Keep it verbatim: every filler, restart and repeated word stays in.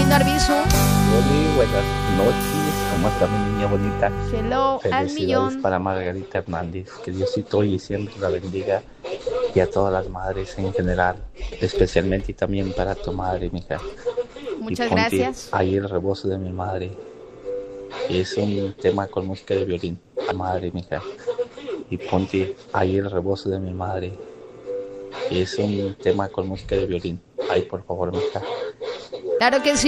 lindo Arbizu. Hola, buenas noches. ¿Cómo está mi niña bonita? Hello al Felicidades millón. para Margarita Hernández. Que Diosito hoy y siempre la bendiga. Y a todas las madres en general. Especialmente y también para tu madre, mija. Muchas Y ponte gracias. ahí el rebozo de mi madre. Es un tema con música de violín. Madre, mija. Y ponte ahí el rebozo de mi madre. Es un tema con música de violín. Ay, por favor, mija. Claro que sí.